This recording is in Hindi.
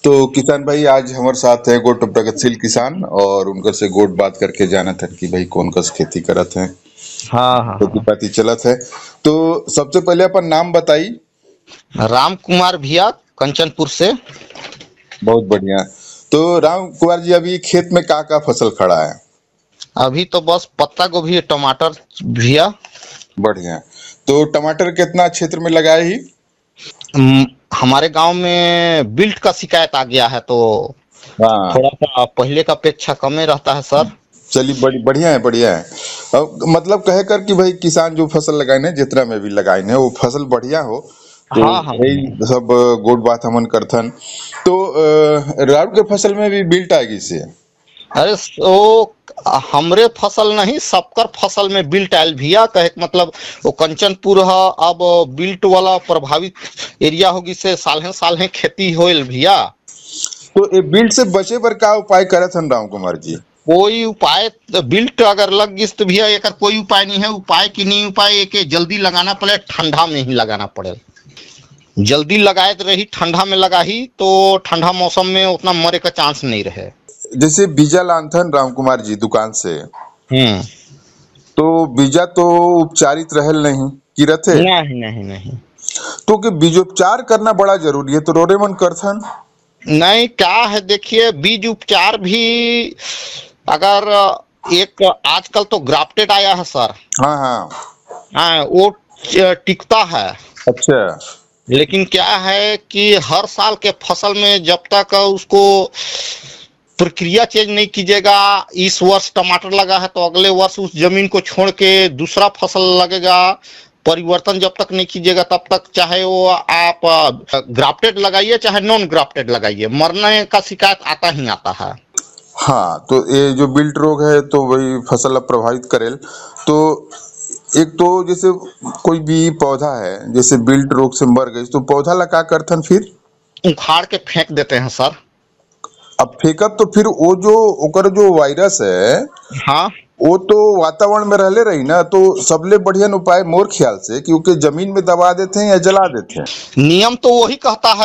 तो किसान भाई आज हमारे साथ है गोट प्रगतिशील किसान और उनकर से गोट बात करके जानत है कि भाई कौन कस खेती करत है, हाँ हाँ खेती हाँ। पाती चलत है। तो सबसे पहले अपन नाम बताई। राम कुमार भैया, कंचनपुर से। बहुत बढ़िया। तो राम कुमार जी अभी खेत में का फसल खड़ा है? अभी तो बस पत्ता गोभी टमाटर भैया। बढ़िया। तो टमाटर कितना क्षेत्र में लगाए ही? हमारे गांव में बिल्ट का शिकायत आ गया है तो हाँ। थोड़ा सा पहले का अपेक्षा कम रहता है सर। चलिए बढ़िया है बढ़िया है। अब मतलब कहे कर कि भाई किसान जो फसल लगाए ने जितना में भी लगाए ने वो फसल बढ़िया हो, तो हाँ हाँ यही हाँ। सब गोट बात हमन करथन। तो राउर के फसल में भी बिल्ट आएगी से? अरे वो हमरे फसल नहीं, सबकर फसल में बिल्ट आयल भैया। कहे के मतलब वो कंचनपुर है, अब बिल्ट वाला प्रभावित एरिया होगी से साल है खेती होल भैया। तो ये बिल्ट से बचे पर का उपाय करत हन राम कुमार जी? कोई उपाय बिल्ट अगर लग गई तो भैया एक कोई उपाय नहीं है। उपाय की नहीं, उपाय एक जल्दी लगाना पड़े, ठंडा में ही लगाना पड़े। जल्दी लगाए तो रही, ठंडा में लगा ही तो ठंडा मौसम में उतना मरे का चांस नहीं रहे। जैसे बीजा लानथन राम कुमार जी दुकान से, हम्म। तो बीजा तो उपचारित रहल नहीं कि रथे? नहीं नहीं नहीं। तो के बीजोपचार करना बड़ा जरूरी है, तो रोरे मन करथन। नहीं, क्या है देखिए, बीज उपचार भी अगर एक आजकल तो ग्राफ्टेड आया है सर। हाँ हाँ। हाँ, वो टिकता है। अच्छा। लेकिन क्या है कि हर साल के फसल में जब तक उसको प्रक्रिया चेंज नहीं कीजिएगा, इस वर्ष टमाटर लगा है तो अगले वर्ष उस जमीन को छोड़ के दूसरा फसल लगेगा, परिवर्तन जब तक नहीं कीजिएगा तब तक, चाहे वो आप ग्राफ्टेड लगाइए चाहे नॉन ग्राफ्टेड लगाइए, मरने का शिकायत आता ही आता है। हाँ, तो ये जो बिल्ट रोग है तो वही फसल अब प्रभावित करेल। तो एक तो जैसे कोई भी पौधा है जैसे बिल्ट रोग से मर गई तो पौधा लगा करथन फिर? उखाड़ के फेंक देते हैं सर। अब फेंकब तो फिर वो जो ओकर जो वायरस है हाँ। वो तो वातावरण में रहले रही ना, तो सबले बढ़िया उपाय मोर ख्याल से कि ओके जमीन में दबा देते हैं या जला देते हैं। नियम तो वही कहता है।